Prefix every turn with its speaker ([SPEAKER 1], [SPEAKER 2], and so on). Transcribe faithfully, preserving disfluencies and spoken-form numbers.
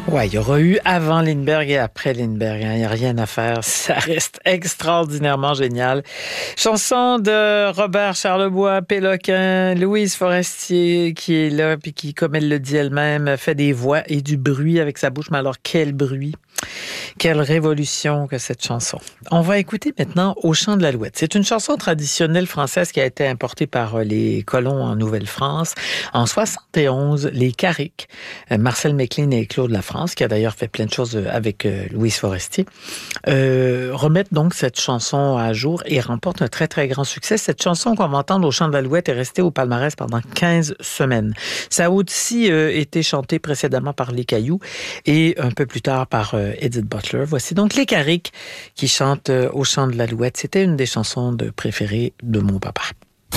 [SPEAKER 1] Ouais, il y aura eu avant Lindbergh et après Lindbergh. Il n'y a rien à faire. Ça reste extraordinairement génial. Chanson de Robert Charlebois, Péloquin, Louise Forestier qui est là puis qui, comme elle le dit elle-même, fait des voix et du bruit avec sa bouche. Mais alors, quel bruit! Quelle révolution que cette chanson. On va écouter maintenant Au chant de l'Alouette. C'est une chanson traditionnelle française qui a été importée par les colons en Nouvelle-France. En soixante et onze, les Carrick, Marcel Mecklin et Claude Lafrance, qui a d'ailleurs fait plein de choses avec Louise Forestier, euh, remettent donc cette chanson à jour et remportent un très très grand succès. Cette chanson qu'on va entendre Au chant de l'Alouette est restée au palmarès pendant quinze semaines. Ça a aussi euh, été chanté précédemment par Les Cailloux et un peu plus tard par euh, Edith Butler. Voici donc les Carrick qui chantent Au chant de l'Alouette. C'était une des chansons de préférées de mon papa.